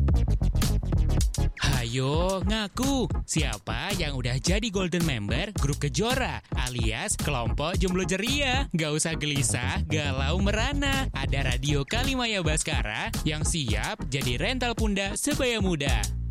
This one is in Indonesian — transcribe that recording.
Hayo, ngaku siapa yang udah jadi golden member grup Kejora alias kelompok jomblo ceria. Gak usah gelisah, galau merana. Ada Radio Kalimaya Baskara yang siap jadi rental pundak sebaya muda.